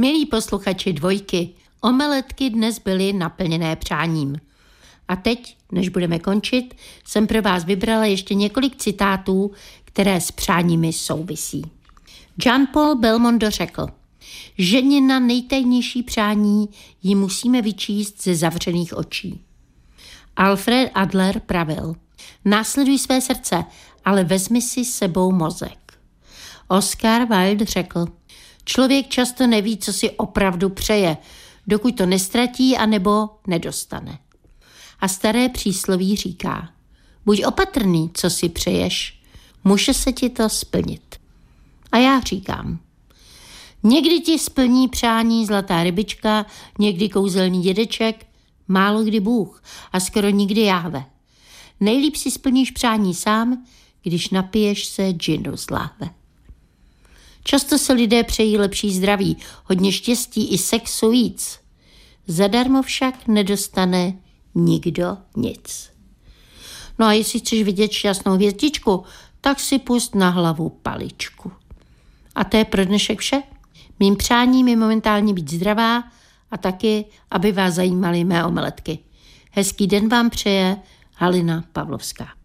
Milí posluchači Dvojky, omeletky dnes byly naplněné přáním. A teď, než budeme končit, jsem pro vás vybrala ještě několik citátů, které s přáními souvisí. Jean-Paul Belmondo řekl: ženina nejtajnější přání ji musíme vyčíst ze zavřených očí. Alfred Adler pravil: následuj své srdce, ale vezmi si s sebou mozek. Oscar Wilde řekl: člověk často neví, co si opravdu přeje, dokud to nestratí anebo nedostane. A staré přísloví říká: buď opatrný, co si přeješ, může se ti to splnit. A já říkám: někdy ti splní přání zlatá rybička, někdy kouzelný dědeček, málo kdy Bůh a skoro nikdy Jáhve. Nejlíp si splníš přání sám, když napiješ se džinu z láhve. Často se lidé přejí lepší zdraví, hodně štěstí i sexu víc. Zadarmo však nedostane nikdo nic. No a jestli chceš vidět šťastnou hvězdičku, tak si pust na hlavu paličku. A to je pro dnešek vše. Mým přáním je momentálně být zdravá a taky, aby vás zajímaly mé omeletky. Hezký den vám přeje Halina Pavlovská.